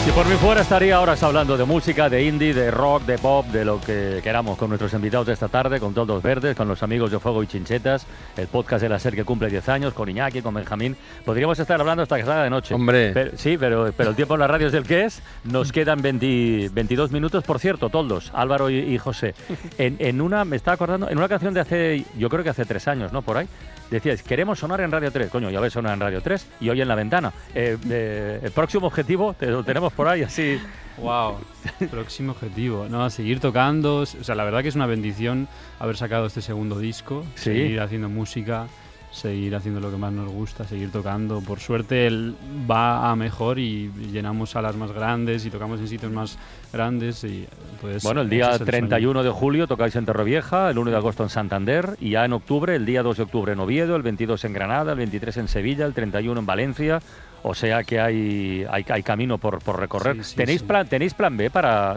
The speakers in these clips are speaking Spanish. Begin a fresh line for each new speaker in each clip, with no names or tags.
Si por mí fuera estaría horas hablando de música, de indie, de rock, de pop, de lo que queramos con nuestros invitados de esta tarde, con Toldos Verdes, con los amigos de Fuego y Chinchetas, el podcast de la SER que cumple 10 años, con Iñaki, con Benjamín. Podríamos estar hablando hasta que salga de noche.
Hombre.
Pero el tiempo en la radio es el que es. Nos quedan 22 minutos. Por cierto, Toldos, Álvaro y José, me estaba acordando, en una canción de hace, yo creo que hace 3 años, ¿no? Por ahí. Decíais, queremos sonar en Radio 3. Coño, ya ves sonar en Radio 3 y hoy en La Ventana. El próximo objetivo lo tenemos por ahí, así.
Wow, próximo objetivo. No, seguir tocando. O sea, la verdad que es una bendición haber sacado este segundo disco.
Sí.
Seguir haciendo música, seguir haciendo lo que más nos gusta, seguir tocando. Por suerte él va a mejor y llenamos salas más grandes y tocamos en sitios más grandes. Y pues,
bueno, el día 31 de julio tocáis en Torrevieja, el 1 de agosto en Santander y ya en octubre, el día 2 de octubre en Oviedo, el 22 en Granada, el 23 en Sevilla, el 31 en Valencia. O sea que hay camino por recorrer.
Sí,
¿Tenéis plan B para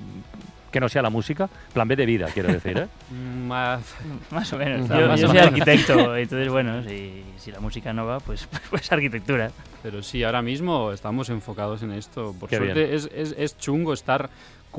que no sea la música? Plan B de vida, quiero decir, ¿eh?
Más o menos.
Yo
Yo soy arquitecto, entonces bueno, si la música no va, pues arquitectura.
Pero sí, ahora mismo estamos enfocados en esto. Por
Qué
suerte es chungo estar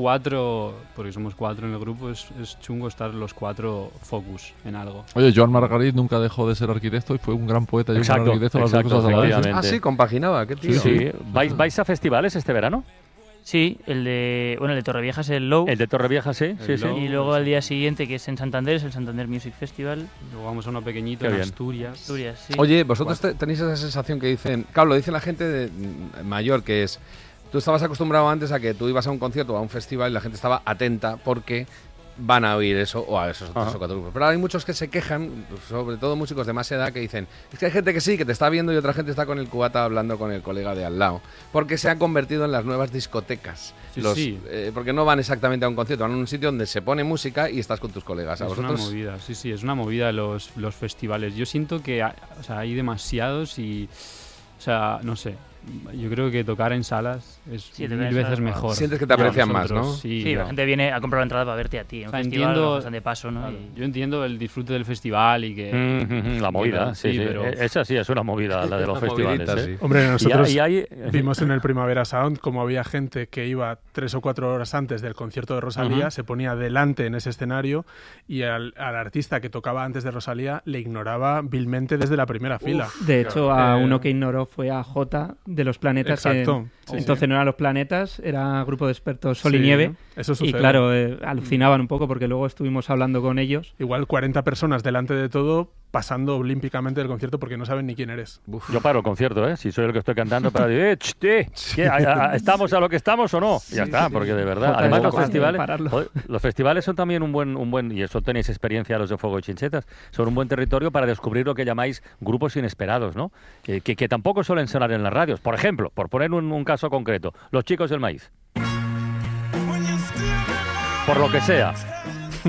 4, porque somos 4 en el grupo, es chungo estar los 4 focus en algo.
Oye, Joan Margarit nunca dejó de ser arquitecto y fue un gran poeta y un gran arquitecto, las dos cosas a la vez.
efectivamente.
Ah, sí, compaginaba, qué tío.
Sí. ¿Vais a festivales este verano?
Sí, el de Torrevieja es el Low.
El de Torrevieja, sí.
Low.
Y luego al día siguiente, que es en Santander, es el Santander Music Festival.
Luego vamos a uno pequeñito
Qué
en
bien.
Asturias.
Asturias, sí.
Oye, vosotros tenéis esa sensación que dicen, claro, lo dice la gente mayor, que es, tú estabas acostumbrado antes a que tú ibas a un concierto o a un festival y la gente estaba atenta porque van a oír eso o a esos otros o 4 grupos. Pero hay muchos que se quejan, sobre todo músicos de más edad, que dicen, es que hay gente que sí, que te está viendo y otra gente está con el cubata hablando con el colega de al lado, porque se han convertido en las nuevas discotecas.
Sí.
Porque no van exactamente a un concierto, van a un sitio donde se pone música y estás con tus colegas. ¿A
Es
vosotros?
una movida, sí, es una movida los festivales. Yo siento que hay demasiados y, o sea, no sé, yo creo que tocar en salas es
Sí, te
1000
ves
veces
más-
mejor.
Sientes que te aprecian más, ¿no?
Sí,
Sí,
yo-
la gente viene a comprar la entrada para verte a ti. En
O sea,
un festival,
entiendo-
están de paso, ¿no?
Claro,
Y-
yo entiendo el disfrute del festival y que...
La movida, sí.
pero...
Esa sí es una movida, la de los
La
festivales.
movidita,
¿eh?
sí.
Hombre, nosotros
Y hay-
vimos en el Primavera Sound como había gente que iba 3 o 4 horas antes del concierto de Rosalía,
Ajá.
se ponía delante en ese escenario y al artista que tocaba antes de Rosalía le ignoraba vilmente desde la primera fila.
De hecho, a
Eh,
uno que ignoró fue a Jota de Los Planetas.
Exacto. Sí,
Entonces
sí.
no eran Los Planetas, era grupo de expertos Sol y
Sí,
Nieve.
eso
Y
sucede.
claro, alucinaban un poco porque luego estuvimos hablando con ellos.
Igual 40 personas delante de todo pasando olímpicamente del concierto porque no saben ni quién eres.
Yo paro el concierto, ¿eh? Si soy el que estoy cantando, para decir, ¿qué? ¿Estamos a lo que estamos o no? Ya está, porque de verdad.
Jota,
Además, los
Jota,
festivales,
pararlo.
joder, los festivales son también un buen, y eso tenéis experiencia los de Fuego y Chinchetas, son un buen territorio para descubrir lo que llamáis grupos inesperados, ¿no? Que tampoco suelen sonar en las radios. Por ejemplo, por poner un caso concreto, Los Chicos del Maíz. Por lo que sea,